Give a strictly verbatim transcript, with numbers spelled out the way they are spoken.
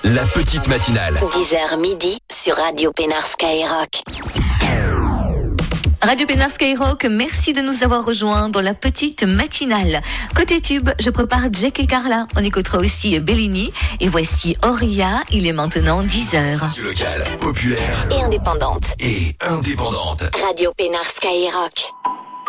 La petite matinale. dix heures midi sur Radio Pénard Skyrock. Radio Pénard Skyrock, merci de nous avoir rejoints dans la petite matinale. Côté tube, je prépare Jack et Carla. On écoutera aussi Bellini. Et voici Auria, il est maintenant dix heures. Locale, populaire Et indépendante. et indépendante. Radio Pénard Skyrock.